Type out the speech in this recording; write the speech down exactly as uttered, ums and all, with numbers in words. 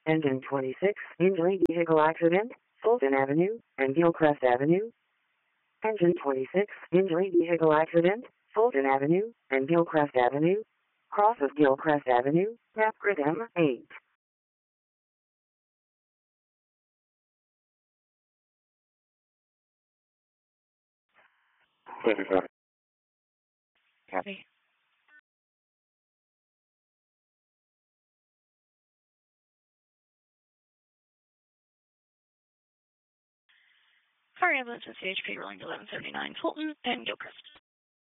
Engine twenty-six, injury vehicle accident, Fulton Avenue and Gilcrest Avenue. Engine twenty-six, injury vehicle accident, Fulton Avenue and Gilcrest Avenue. Cross of Gilcrest Avenue, Napgrid M eight. twenty-five. Copy. Fire ambulance and C H P rolling to eleven seventy-nine Fulton and Gilcrest.